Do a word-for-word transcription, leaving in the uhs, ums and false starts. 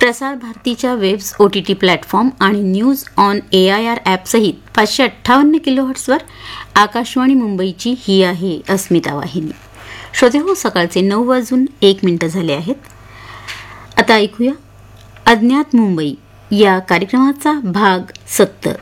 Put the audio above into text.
प्रसार भारतीच्या webs O T T platform आणि news on A I R ॲपसहित पाचशे अठ्ठावन्न किलोहर्ट्सवर आकाशवाणी मुंबईची ही आहे अस्मिता वाहिनी. श्रोते हो, सकाळचे नऊ वाजून एक मिनिटं झाले आहेत. आता ऐकूया अज्ञात मुंबई या कार्यक्रमाचा भाग सत्तर.